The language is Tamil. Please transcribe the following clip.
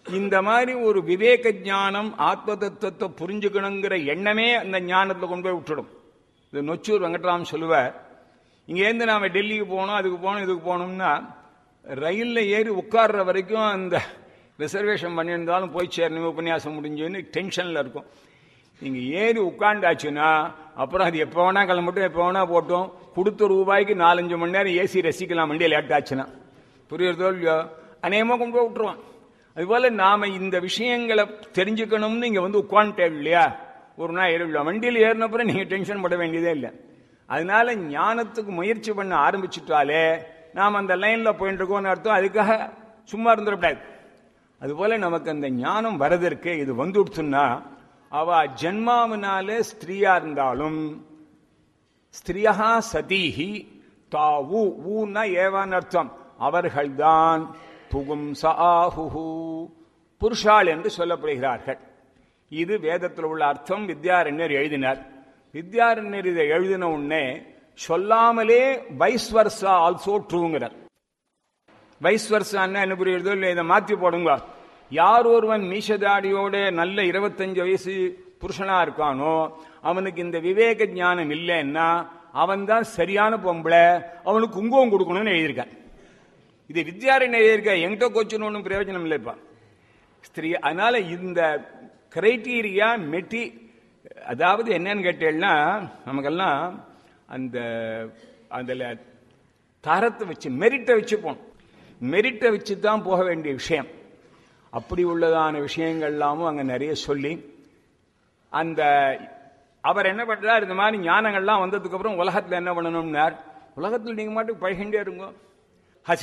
இந்த மாதிரி ஒரு விவேக ஞானம் ஆத்ம தத்துவத்தை புரிஞ்சுக்கணுங்கிற எண்ணமே அந்த ஞானத்தை கொண்டு போய் விட்டுடும். இது நொச்சூர் வெங்கட்ராம் சொல்லுவார், இங்கேருந்து நாம டெல்லிக்கு போகணும், அதுக்கு போகணும், இதுக்கு போகணும்னா ரயிலில் ஏறி உட்கார்ற வரைக்கும் அந்த ரிசர்வேஷன் பண்ணியிருந்தாலும் போய் சேரணும், உபன்யாசம் முடிஞ்சுன்னு டென்ஷனில் இருக்கும். நீங்கள் ஏறி உட்காண்டாச்சுன்னா அப்புறம் அது எப்போ வேணா கிளம்பட்டும், எப்போ வேணா போட்டோம், கொடுத்த ரூபாய்க்கு 4-5 மணி நேரம் ஏசி ரசிக்கலாம் வண்டியில் லேட் ஆச்சுன்னா. புரியுறதோ இல்லையோ? அநேகமாக கொண்டு போய் விட்டுருவான். அதுபோல் நாம் இந்த விஷயங்களை தெரிஞ்சுக்கணும்னு இங்கே வந்து உட்காந்துட்டேன் இல்லையா, ஒரு நாள் ஏறிவிடலாம். வண்டியில் ஏறினப்புறம் நீங்கள் டென்ஷன் பட வேண்டியதே இல்லை. அதனால ஞானத்துக்கு முயற்சி பண்ண ஆரம்பிச்சுட்டாலே நாம் அந்த லைனில் போயிட்டு இருக்கோம்னு அர்த்தம். அதுக்காக சும்மா இருந்துடக்கூடாது. அதுபோல நமக்கு அந்த ஞானம் வரதற்கு இது வந்துடுச்சுன்னா, அவ ஜென்மாவினாலே ஸ்திரீயா இருந்தாலும் ஸ்திரியா சதீஹி தாவு ஊன்னா ஏவான் அர்த்தம், அவர்கள்தான் புகும்சாஹு புருஷாள் என்று சொல்லப்படுகிறார்கள். இது வேதத்தில் உள்ள அர்த்தம். வித்யாரண்யர் எழுதினார். வித்யாரண்யர் இதை எழுதின உடனே சொல்லாமலே வைஸ்வர்சா ஆல்சோ ட்ரூங்கிறார். வைஸ்வர்சான்னா என்ன புரியுறதோ இல்லை, இதை மாற்றி போடுங்க. யார் ஒருவன் மீசதாடியோட நல்ல 25 வயசு புருஷனா இருக்கானோ அவனுக்கு இந்த விவேக ஞானம் இல்லைன்னா அவன் தான் சரியான பொம்பளை, அவனுக்கு குங்குமம் கொடுக்கணும்னு எழுதியிருக்கான். இது வித்யாரண்யர் எழுதியிருக்க, எங்கிட்ட கோச்சுன்னு ஒன்றும் பிரயோஜனம் இல்லைப்பா ஸ்திரீ. அதனால இந்த கிரைட்டீரியா அதாவது என்னன்னு கேட்டேன்னா, நமக்கெல்லாம் அந்த அதில் தரத்தை வச்சு மெரிட்டை வச்சு போகணும். மெரிட்டை வச்சு தான் போக வேண்டிய விஷயம். அப்படி உள்ளதான விஷயங்கள்லாமும் அங்கே நிறைய சொல்லி அந்த அவர் என்ன பண்றார், இந்த மாதிரி ஞானங்கள்லாம் வந்ததுக்கு அப்புறம் உலகத்தில் என்ன பண்ணணும்னார், உலகத்தில் நீங்கள் மாட்டுக்கு பழகின்றே இருங்க.